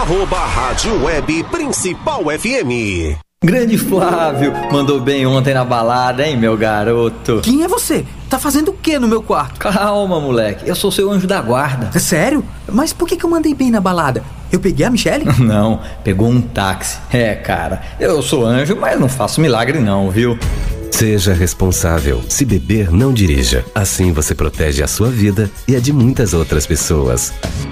Rádio Web Principal FM. Grande Flávio, mandou bem ontem na balada, hein, meu garoto? Quem é você? Tá fazendo o que no meu quarto? Calma, moleque, eu sou seu anjo da guarda. É sério? Mas por que eu mandei bem na balada? Eu peguei a Michele? Não, pegou um táxi. É, cara, eu sou anjo, mas não faço milagre não, viu? Seja responsável. Se beber, não dirija. Assim você protege a sua vida e a de muitas outras pessoas.